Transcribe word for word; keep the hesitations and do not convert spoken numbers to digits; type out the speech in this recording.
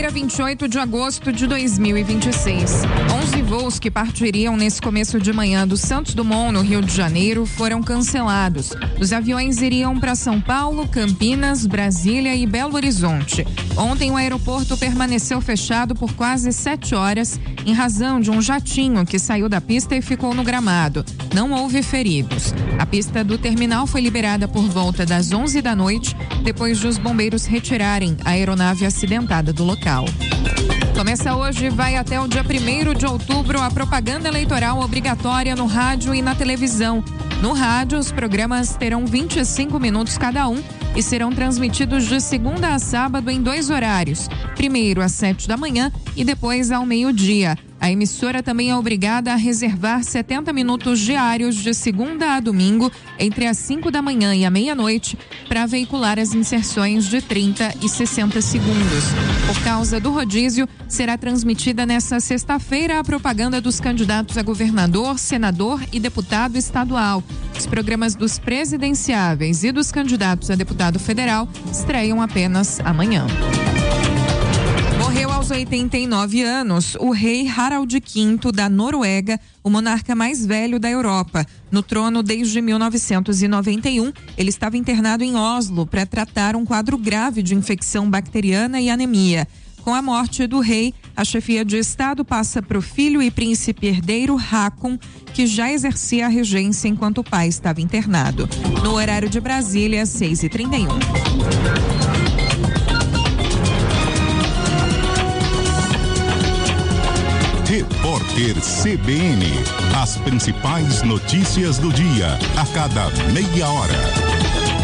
Segunda-feira, vinte e oito de agosto de dois mil e vinte e seis. onze voos que partiriam nesse começo de manhã do Santos Dumont, no Rio de Janeiro, foram cancelados. Os aviões iriam para São Paulo, Campinas, Brasília e Belo Horizonte. Ontem, o aeroporto permaneceu fechado por quase sete horas, em razão de um jatinho que saiu da pista e ficou no gramado. Não houve feridos. A pista do terminal foi liberada por volta das onze da noite, depois de os bombeiros retirarem a aeronave acidentada do local. Começa hoje e vai até o dia primeiro de outubro a propaganda eleitoral obrigatória no rádio e na televisão. No rádio, os programas terão vinte e cinco minutos cada um e serão transmitidos de segunda a sábado em dois horários. Primeiro às sete da manhã e depois ao meio-dia. A emissora também é obrigada a reservar setenta minutos diários de segunda a domingo, entre as cinco da manhã e a meia-noite, para veicular as inserções de trinta e sessenta segundos. Por causa do rodízio, será transmitida nesta sexta-feira a propaganda dos candidatos a governador, senador e deputado estadual. Os programas dos presidenciáveis e dos candidatos a deputado federal estreiam apenas amanhã. Morreu aos oitenta e nove anos o rei Harald quinto da Noruega, o monarca mais velho da Europa. No trono desde mil novecentos e noventa e um, ele estava internado em Oslo para tratar um quadro grave de infecção bacteriana e anemia. Com a morte do rei, a chefia de Estado passa para o filho e príncipe herdeiro Haakon, que já exercia a regência enquanto o pai estava internado. No horário de Brasília, seis e trinta e um. Repórter C B N. As principais notícias do dia, a cada meia hora.